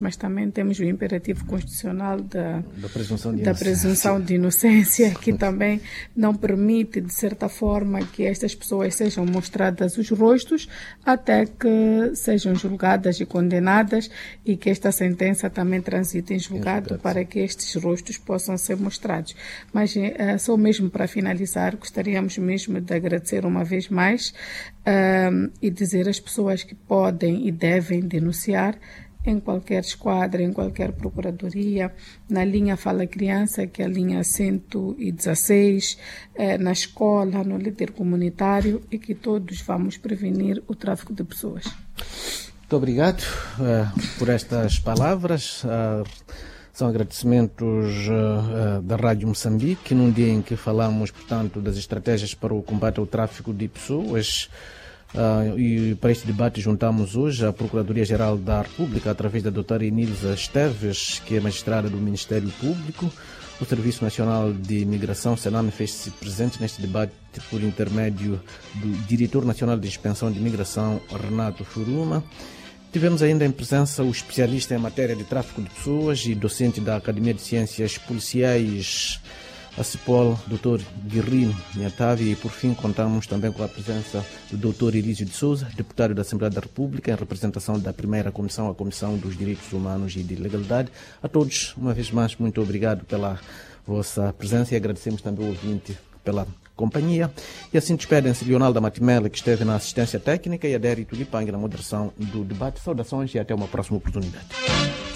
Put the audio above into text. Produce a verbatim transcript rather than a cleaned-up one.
mas também temos o imperativo constitucional da, da presunção de da inocência, presunção de inocência, que também não permite, de certa forma, que estas pessoas sejam mostradas os rostos até que sejam julgadas e condenadas e que esta sentença também transite em julgado para que estes rostos possam ser mostrados. Mas uh, só mesmo para finalizar, gostaríamos mesmo de agradecer uma vez mais uh, e dizer às pessoas que podem e devem denunciar em qualquer esquadra, em qualquer procuradoria, na linha Fala Criança, que é a linha cento e dezesseis, eh, na escola, no líder comunitário, e que todos vamos prevenir o tráfico de pessoas. Muito obrigado uh, por estas palavras. Uh, são agradecimentos uh, uh, da Rádio Moçambique, num dia em que falamos, portanto, das estratégias para o combate ao tráfico de pessoas. Uh, e para este debate juntamos hoje a Procuradoria-Geral da República, através da doutora Inilza Esteves, que é magistrada do Ministério Público. O Serviço Nacional de Imigração, SENAMI, fez-se presente neste debate por intermédio do Diretor Nacional de Inspeção de Imigração, Renato Furuma. Tivemos ainda em presença o especialista em matéria de tráfico de pessoas e docente da Academia de Ciências Policiais, a CIPOL, doutor Guirino Nhatavi, e por fim contamos também com a presença do doutor Elísio de Souza, deputado da Assembleia da República, em representação da primeira comissão, a Comissão dos Direitos Humanos e de Legalidade. A todos, uma vez mais, muito obrigado pela vossa presença e agradecemos também ao ouvinte pela companhia. E assim despedem-se Leonardo Matimela, que esteve na assistência técnica, e Adério Tulipang na moderação do debate. Saudações e até uma próxima oportunidade.